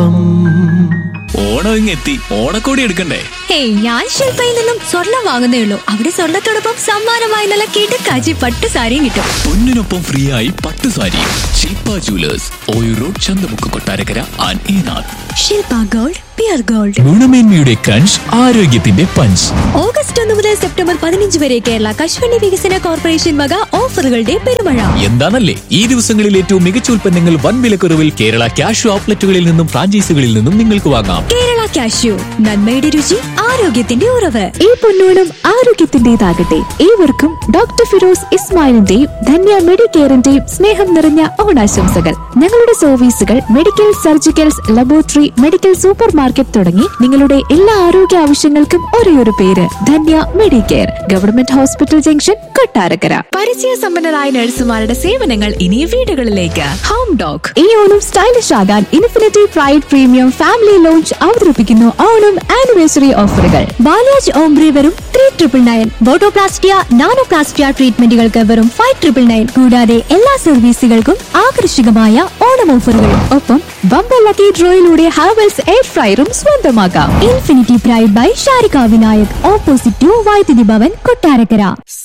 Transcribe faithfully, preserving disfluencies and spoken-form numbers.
ശില്പം. ഓണം ഇങ്ങെത്തി, ഓണക്കോടി എടുക്കണ്ടേ? ഹേയ്, ഞാൻ ശില്പയിൽ നിന്നും സ്വർണം വാങ്ങുന്നേ ഉള്ളൂ. അവിടെ സ്വർണത്തോടൊപ്പം സമ്മാനമായി നല്ല കിടക്കാച്ചി പട്ട് സാരിയും കിട്ടും. പൊന്നിനൊപ്പം ഫ്രീ ആയി പട്ട് സാരി. ശില്പ jewellers, Oyoor road, Chanthamukku, Kottarakkara and ഈനാഥ്. Shilpa gold, peer gold. ഗുണമേന്മയുടെ crunch, ആരോഗ്യത്തിന്റെ പഞ്ച്. ഓഗസ്റ്റ് ഒന്ന് മുതൽ സെപ്റ്റംബർ പതിനഞ്ച് വരെ കേരള കശുവണ്ടി വികസന കോർപ്പറേഷൻ വക ഓഫറുകളുടെ പെരുമഴ. എന്താണല്ലേ ഈ ദിവസങ്ങളിൽ ഏറ്റവും മികച്ച ഉൽപ്പന്നങ്ങൾ വൻ വിലക്കുറവിൽ കേരള ക്യാഷ് ഔട്ട്ലെറ്റുകളിൽ നിന്നും ഫ്രാഞ്ചൈസികളിൽ നിന്നും നിങ്ങൾക്ക് വാങ്ങാം. കേരള കാഷ്യൂ, നന്മയുടെ രുചി, ആരോഗ്യത്തിന്റെ ഉറവ്. ഈ പൊന്നോണം ആരോഗ്യത്തിന്റേതാകട്ടെ. ഏവർക്കും ഡോക്ടർ ഫിറോസ് ഇസ്മായിലിന്റെയും ധന്യ മെഡിക്കെയറിന്റെയും സ്നേഹം നിറഞ്ഞ ഓണാശംസകൾ. ഞങ്ങളുടെ സർവീസുകൾ medical, surgicals, laboratory, medical, super market തുടങ്ങി നിങ്ങളുടെ എല്ലാ ആരോഗ്യ ആവശ്യങ്ങൾക്കും ഒരേയൊരു പേര് Dhanya Medicare, government hospital junction, Kottarakkara. പരിചയസമ്പന്നരായ നഴ്സുമാരുടെ സേവനങ്ങൾ ഇനി വീടുകളിലേക്ക്. ഹോം ഡോക്. ഈ ഓണം സ്റ്റൈലിഷ് ആകാൻ infinity pride premium family launch അവതരിപ്പിക്കുന്നു ഓണം ആനിവേഴ്സറി ഓഫറുകൾ. ബാലാജ് ഓംബ്രി വെറും three triple nine, botoplastia, nanoplastia ട്രീറ്റ്മെന്റുകൾക്ക് വെറും ഫൈവ് ട്രിപ്പിൾ നയൻ. കൂടാതെ എല്ലാ സർവീസുകൾക്കും ആകർഷകമായ ഓണം ഓഫറുകൾ. ഒപ്പം ബമ്പർ ലക്കി ഡ്രോയിലൂടെ ഹാവൽസ് എയർ ഫ്രയറും സ്വന്തമാക്കാം. Infinity pride by Sharika Vinayak, opposite to വൈദ്യുതി ഭവൻ, കൊട്ടാരക്കര.